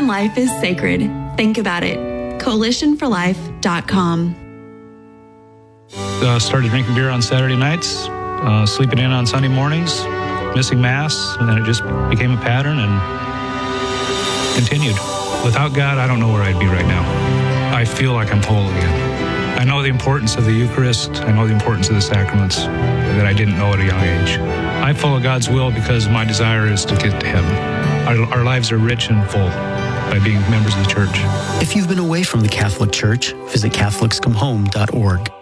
in life is sacred. Think about it. CoalitionForLife.com. Started drinking beer on Saturday nights, sleeping in on Sunday mornings, missing Mass, and then it just became a pattern and continued. Without God, I don't know where I'd be right now. I feel like I'm whole again. I know the importance of the Eucharist. I know the importance of the sacraments that I didn't know at a young age. I follow God's will because my desire is to get to heaven. Our lives are rich and full by being members of the church. If you've been away from the Catholic Church, visit CatholicsComeHome.org.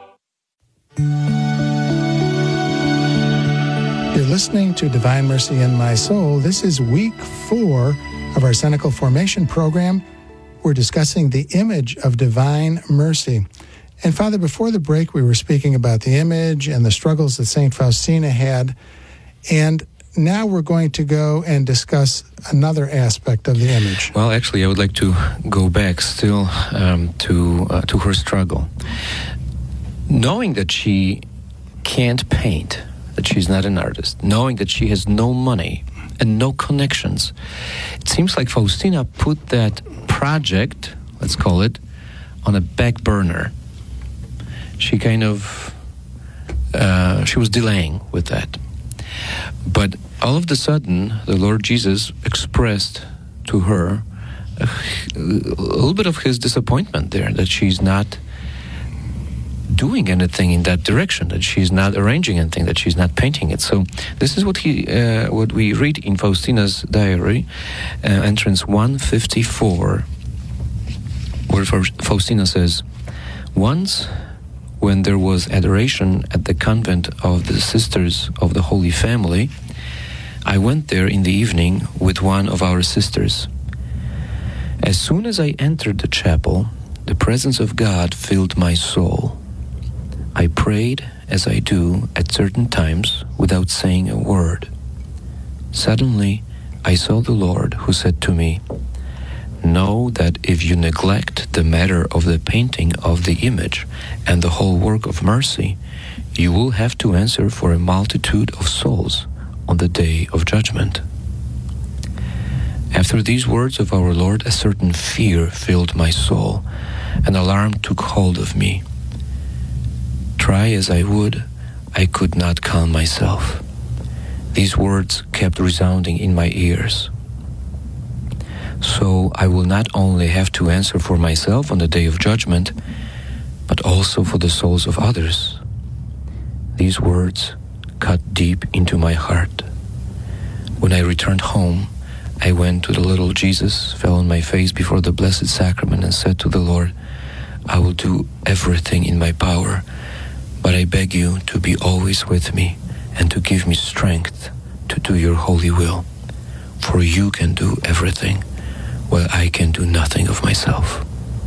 You're listening to Divine Mercy in My Soul. This is week 4 of our Cenacle Formation program. We're discussing the image of divine mercy. And Father, before the break, we were speaking about the image and the struggles that St. Faustina had. And now we're going to go and discuss another aspect of the image. Well, actually, I would like to go back still to her struggle. Knowing that she can't paint, that she's not an artist, knowing that she has no money and no connections, it seems like Faustina put that project, let's call it, on a back burner. She kind of, she was delaying with that. But all of a sudden, the Lord Jesus expressed to her a little bit of his disappointment there, that she's not doing anything in that direction, that she's not arranging anything, that she's not painting it. So this is what we read in Faustina's diary, entrance 154, where Faustina says, "Once, when there was adoration at the convent of the Sisters of the Holy Family, I went there in the evening with one of our sisters. As soon as I entered the chapel, the presence of God filled my soul. I prayed as I do at certain times without saying a word. Suddenly, I saw the Lord, who said to me, 'Know that if you neglect the matter of the painting of the image and the whole work of mercy, you will have to answer for a multitude of souls on the day of judgment.' After these words of our Lord, a certain fear filled my soul. An alarm took hold of me. Try as I would, I could not calm myself. These words kept resounding in my ears. So I will not only have to answer for myself on the day of judgment, but also for the souls of others." These words cut deep into my heart. When I returned home, I went to the little Jesus, fell on my face before the Blessed Sacrament, and said to the Lord, "I will do everything in my power, but I beg you to be always with me and to give me strength to do your holy will. For you can do everything, while I can do nothing of myself."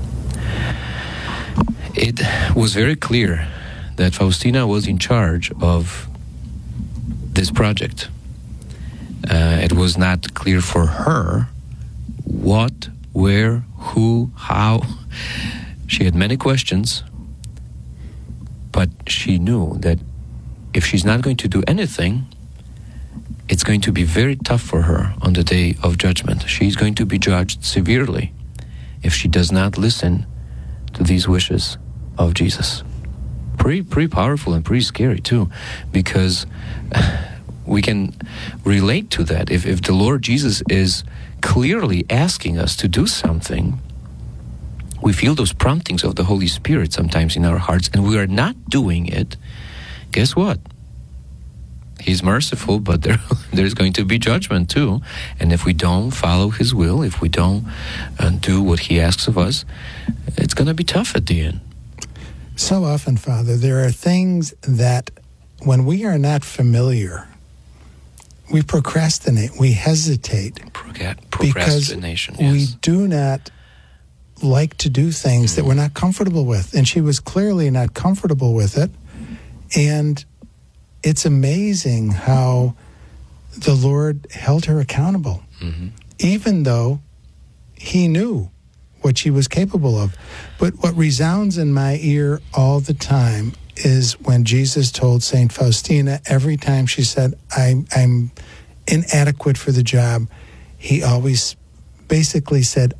It was very clear that Faustina was in charge of this project. It was not clear for her what, where, who, how. She had many questions, but she knew that if she's not going to do anything, it's going to be very tough for her on the day of judgment. She's going to be judged severely if she does not listen to these wishes of Jesus. Pretty powerful and pretty scary too, because we can relate to that. If the Lord Jesus is clearly asking us to do something, we feel those promptings of the Holy Spirit sometimes in our hearts, and we are not doing it. Guess what? He's merciful, but there's going to be judgment too. And if we don't follow His will, if we don't do what He asks of us, it's going to be tough at the end. So often, Father, there are things that when we are not familiar, we procrastinate, we hesitate. Procrastination, because we yes. do not like to do things that we're not comfortable with. And she was clearly not comfortable with it. And it's amazing how the Lord held her accountable, even though He knew what she was capable of. But what resounds in my ear all the time is when Jesus told St. Faustina, every time she said, I'm inadequate for the job, He always basically said,